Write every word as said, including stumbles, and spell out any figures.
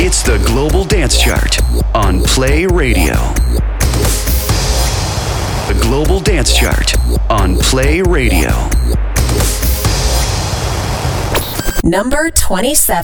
It's the Global Dance Chart on Play Radio. The Global Dance Chart on Play Radio. Number twenty-seven.